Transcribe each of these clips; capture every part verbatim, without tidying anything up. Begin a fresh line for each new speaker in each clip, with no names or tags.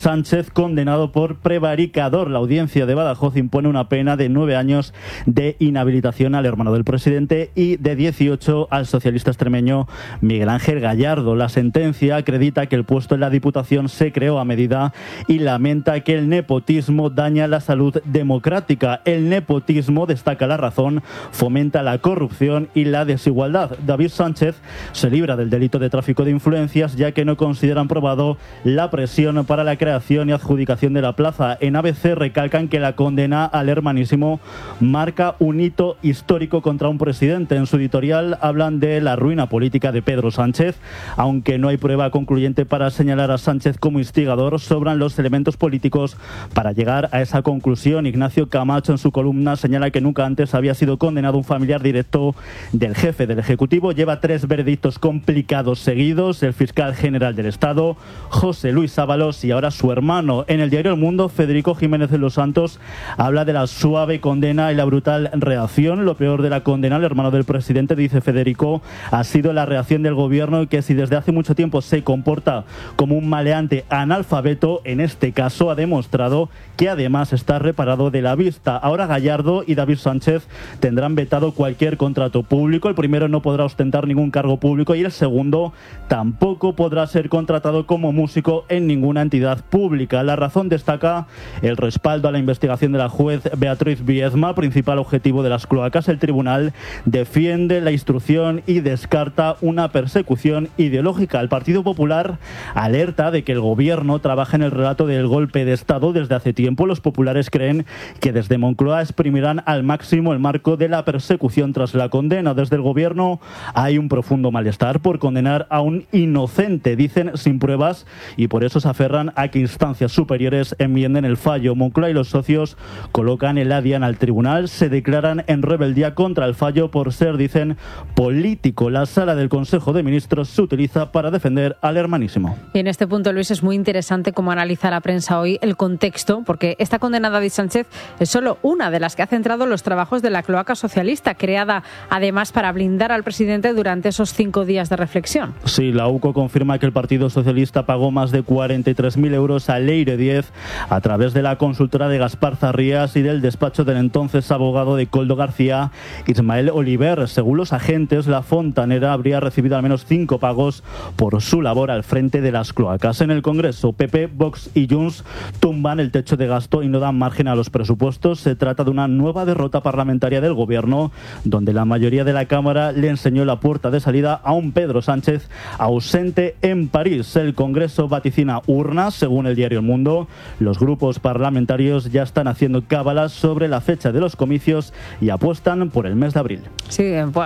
Sánchez, condenado por prevaricador. La audiencia de Badajoz impone una pena de nueve años de inhabilitación al hermano del presidente y de dieciocho al socialista extremeño Miguel Ángel Gallardo. La sentencia acredita que el puesto en la Diputación se creó a medida y lamenta que el nepotismo daña la salud democrática. El nepotismo, destaca La Razón, fomenta la corrupción y la desigualdad. David Sánchez se libra del delito de tráfico de influencias, ya que no consideran probado la presión para la creación y adjudicación de la plaza. En A B C recalcan que la condena al hermanísimo marca un hito histórico contra un presidente. En su editorial hablan de la ruina política de Pedro Sánchez. Aunque no hay prueba concluyente para señalar a Sánchez como instigador, sobran los elementos políticos para llegar a esa conclusión. Ignacio Camacho, en su columna, señala que nunca antes había sido condenado un familiar directo del jefe del Ejecutivo. Lleva tres veredictos complicados seguidos: el fiscal general del Estado, José Luis Ábalos, y ahora su hermano. En el diario El Mundo, Federico Jiménez de los Santos habla de la suave condena y la brutal reacción. Lo peor de la condena al hermano del presidente, dice Federico, ha sido la reacción del gobierno, que si desde hace mucho tiempo se comporta como un maleante analfabeto, en este caso ha demostrado que además está reparado de la vista. Ahora Gallardo y David Sánchez tendrán vetado cualquier contrato público. El primero no podrá ostentar ningún cargo público y el segundo tampoco podrá ser contratado como músico en ninguna entidad pública. La Razón destaca el respaldo a la investigación de la juez Beatriz Biezma, principal objetivo de las cloacas. El tribunal defiende la instrucción y descarta una persecución ideológica. El Partido Popular alerta de que el gobierno trabaja en el relato del golpe de Estado desde hace tiempo. Los populares creen que desde Moncloa exprimirán al máximo el marco de la persecución tras la condena. Desde el gobierno hay un profundo malestar por condenar a un inocente, dicen, sin pruebas, y por eso se aferran a que instancias superiores enmienden el fallo. Moncloa y los socios colocan el adian al tribunal, se declaran en rebeldía contra el fallo por ser, dicen, político. La sala del Consejo de Ministros se utiliza para defender al hermanísimo.
Y en este punto, Luis, es muy interesante cómo analiza la prensa hoy el contexto, porque esta condena a David Sánchez es solo una de las que ha centrado los trabajos de la cloaca socialista, creada además para blindar al presidente durante esos cinco días de reflexión.
Sí, la U C O confirma que el Partido Socialista pagó más de cuarenta y tres mil euros a Leire Diez a través de la consultora de Gaspar Zarrías y del despacho del entonces abogado de Koldo García, Ismael Oliver. Según los agentes, la fontanera habría recibido al menos cinco pagos por su labor al frente de las cloacas. En el Congreso, P P, Vox y Junts tumban el techo de gasto y no dan margen a los presupuestos. Se trata de una nueva derrota parlamentaria del Gobierno, donde la mayoría de la Cámara le enseñó la puerta de salida a un Pedro Sánchez ausente en París. El Congreso vaticina urnas. Según el diario El Mundo, los grupos parlamentarios ya están haciendo cábalas sobre la fecha de los comicios y apuestan por el mes de abril.
Sí,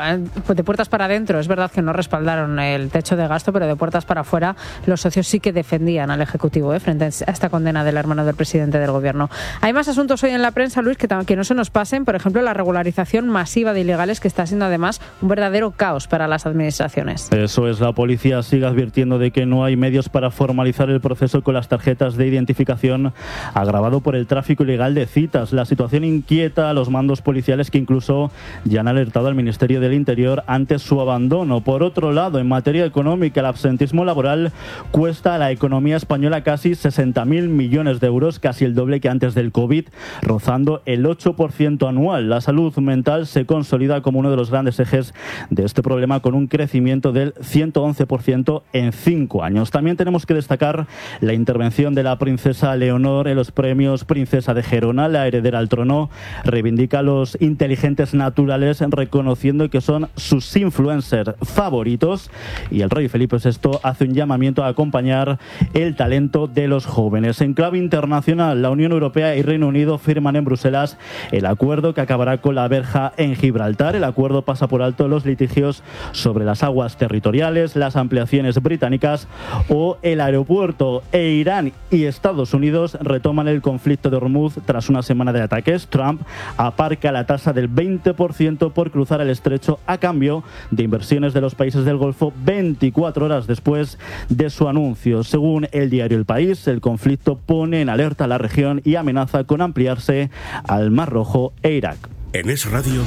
de puertas para adentro. Es verdad que no respaldaron el techo de gasto, pero de puertas para afuera los socios sí que defendían al Ejecutivo ¿eh? frente a esta condena del hermano del presidente del Gobierno. Hay más asuntos hoy en la prensa, Luis, que, que no se nos pasen. Por ejemplo, la regularización masiva de ilegales, que está siendo además un verdadero caos para las administraciones.
Eso es, la policía sigue advirtiendo de que no hay medios para formalizar el proceso con las tarjetas de identificación, agravado por el tráfico ilegal de citas. La situación inquieta a los mandos policiales, que incluso ya han alertado al Ministerio del Interior ante su abandono. Por otro lado, en materia económica, el absentismo laboral cuesta a la economía española casi sesenta mil millones de euros, casi el doble que antes del COVID, rozando el ocho por ciento anual. La salud mental se consolida como uno de los grandes ejes de este problema, con un crecimiento del ciento once por ciento en cinco años. También tenemos que destacar la intervención de la princesa Leonor en los premios Princesa de Gerona. La heredera al trono reivindica a los inteligentes naturales, reconociendo que son sus influencers favoritos, y el rey Felipe sexto hace un llamamiento a acompañar el talento de los jóvenes. En clave internacional, la Unión Europea y Reino Unido firman en Bruselas el acuerdo que acabará con la verja en Gibraltar. El acuerdo pasa por alto los litigios sobre las aguas territoriales, las ampliaciones británicas o el aeropuerto. E Irán y Estados Unidos retoman el conflicto de Hormuz tras una semana de ataques. Trump aparca la tasa del veinte por ciento por cruzar el estrecho a cambio de inversiones de los países del Golfo veinticuatro horas después de su anuncio. Según el diario El País, el conflicto pone en alerta a la región y amenaza con ampliarse al Mar Rojo e Irak.
En Es Radio,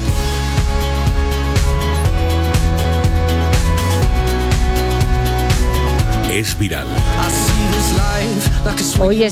Es Viral.
Hoy es